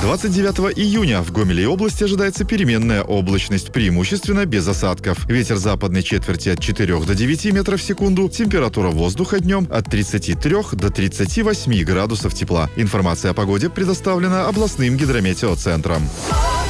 29 июня в Гомеле и области ожидается переменная облачность, преимущественно без осадков. Ветер западной четверти от 4 до 9 метров в секунду. Температура воздуха днем от 33 до 38 градусов тепла. Информация о погоде предоставлена областным гидрометеоцентром.